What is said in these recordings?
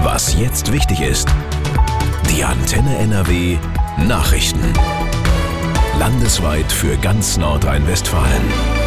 Was jetzt wichtig ist. Die Antenne NRW Nachrichten. Landesweit für ganz Nordrhein-Westfalen.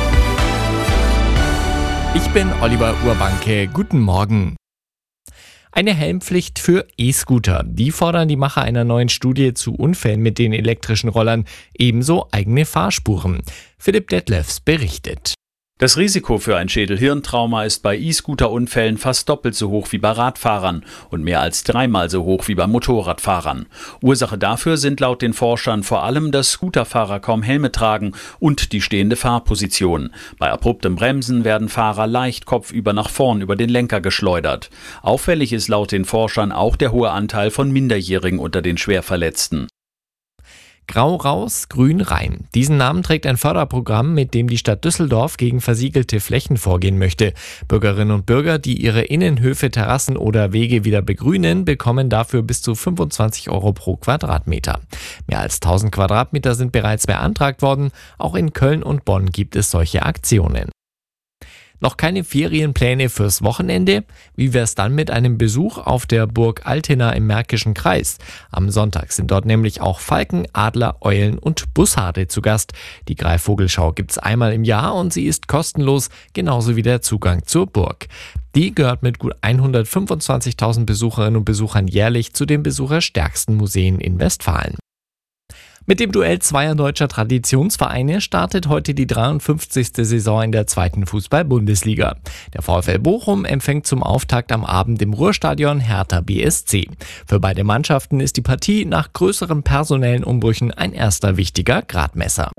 Ich bin Oliver Urbanke. Guten Morgen. Eine Helmpflicht für E-Scooter. Die fordern die Macher einer neuen Studie zu Unfällen mit den elektrischen Rollern. Ebenso eigene Fahrspuren. Philipp Detlefs berichtet. Das Risiko für ein Schädel-Hirntrauma ist bei E-Scooter-Unfällen fast doppelt so hoch wie bei Radfahrern und mehr als 3-mal so hoch wie bei Motorradfahrern. Ursache dafür sind laut den Forschern vor allem, dass Scooterfahrer kaum Helme tragen und die stehende Fahrposition. Bei abruptem Bremsen werden Fahrer leicht kopfüber nach vorn über den Lenker geschleudert. Auffällig ist laut den Forschern auch der hohe Anteil von Minderjährigen unter den Schwerverletzten. Grau raus, grün rein. Diesen Namen trägt ein Förderprogramm, mit dem die Stadt Düsseldorf gegen versiegelte Flächen vorgehen möchte. Bürgerinnen und Bürger, die ihre Innenhöfe, Terrassen oder Wege wieder begrünen, bekommen dafür bis zu 25 € pro Quadratmeter. Mehr als 1000 Quadratmeter sind bereits beantragt worden. Auch in Köln und Bonn gibt es solche Aktionen. Noch keine Ferienpläne fürs Wochenende? Wie wär's dann mit einem Besuch auf der Burg Altena im Märkischen Kreis? Am Sonntag sind dort nämlich auch Falken, Adler, Eulen und Bussarde zu Gast. Die Greifvogelschau gibt's einmal im Jahr und sie ist kostenlos, genauso wie der Zugang zur Burg. Die gehört mit gut 125.000 Besucherinnen und Besuchern jährlich zu den besucherstärksten Museen in Westfalen. Mit dem Duell zweier deutscher Traditionsvereine startet heute die 53. Saison in der 2. Fußball-Bundesliga. Der VfL Bochum empfängt zum Auftakt am Abend im Ruhrstadion Hertha BSC. Für beide Mannschaften ist die Partie nach größeren personellen Umbrüchen ein erster wichtiger Gradmesser.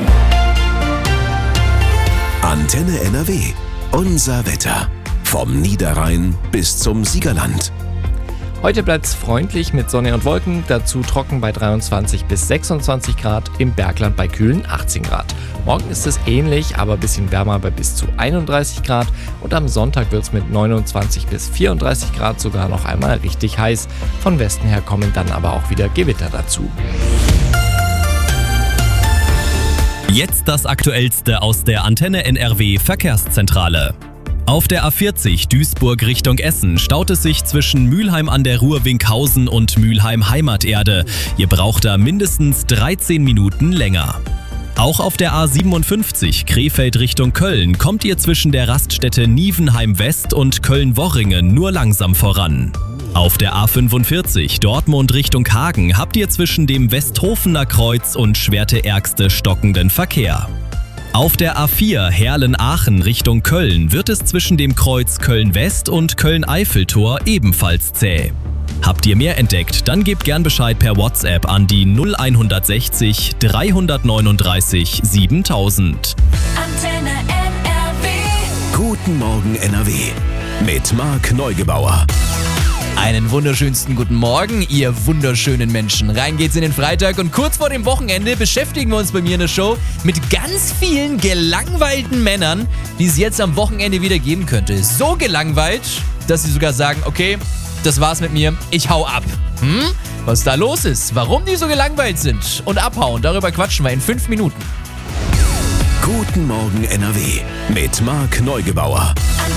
Antenne NRW. Unser Wetter. Vom Niederrhein bis zum Siegerland. Heute bleibt's freundlich mit Sonne und Wolken, dazu trocken bei 23 bis 26 Grad, im Bergland bei kühlen 18 Grad. Morgen ist es ähnlich, aber ein bisschen wärmer bei bis zu 31 Grad und am Sonntag wird's mit 29 bis 34 Grad sogar noch einmal richtig heiß. Von Westen her kommen dann aber auch wieder Gewitter dazu. Jetzt das Aktuellste aus der Antenne NRW Verkehrszentrale. Auf der A40 Duisburg Richtung Essen staut es sich zwischen Mülheim an der Ruhr Winkhausen und Mülheim Heimaterde. Ihr braucht da mindestens 13 Minuten länger. Auch auf der A57 Krefeld Richtung Köln kommt ihr zwischen der Raststätte Nievenheim West und Köln-Worringen nur langsam voran. Auf der A45 Dortmund Richtung Hagen habt ihr zwischen dem Westhofener Kreuz und Schwerte-Ergste stockenden Verkehr. Auf der A4 Herlen-Aachen Richtung Köln wird es zwischen dem Kreuz Köln-West und Köln-Eiffeltor ebenfalls zäh. Habt ihr mehr entdeckt, dann gebt gern Bescheid per WhatsApp an die 0160 339 7000. Antenne NRW. Guten Morgen NRW. Mit Marc Neugebauer. Einen wunderschönsten guten Morgen, ihr wunderschönen Menschen. Rein geht's in den Freitag und kurz vor dem Wochenende beschäftigen wir uns bei mir in der Show mit ganz vielen gelangweilten Männern, die es jetzt am Wochenende wieder geben könnte. So gelangweilt, dass sie sogar sagen, okay, das war's mit mir, ich hau ab. Was da los ist, warum die so gelangweilt sind und abhauen, darüber quatschen wir in 5 Minuten. Guten Morgen NRW. Mit Marc Neugebauer.